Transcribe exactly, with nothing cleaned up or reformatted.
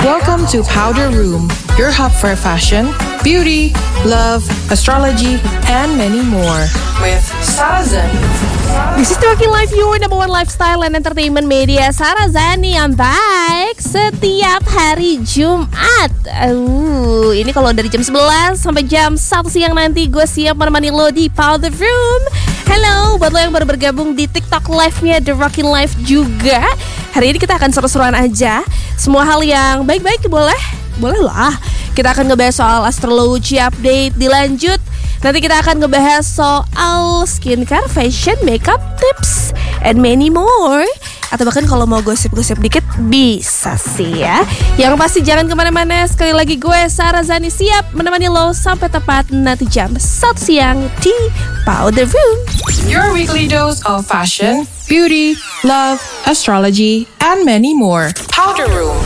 Welcome to Powder Room, your hub for fashion, beauty, love, astrology, and many more. With Sarah Zani. This is Talking Life, your number one lifestyle and entertainment media. Sarah Zani yang baik setiap hari Jumat. Uh, ini kalau dari jam sebelas sampai jam satu siang nanti gue siap menemani lo di Powder Room. Halo, buat lo yang baru bergabung di TikTok live-nya The Rockin' Life juga. Hari ini kita akan seru-seruan aja. Semua hal yang baik-baik boleh? Boleh lah. Kita akan ngebahas soal astrologi update. Dilanjut, nanti kita akan ngebahas soal skincare, fashion, makeup tips, and many more. Atau bahkan kalau mau gosip-gosip dikit bisa sih ya. Yang pasti jangan kemana-mana. Sekali lagi gue Sarah Zani siap menemani lo sampai tepat nanti jam satu siang di Powder Room. Your weekly dose of fashion, beauty, love, astrology, and many more. Powder Room.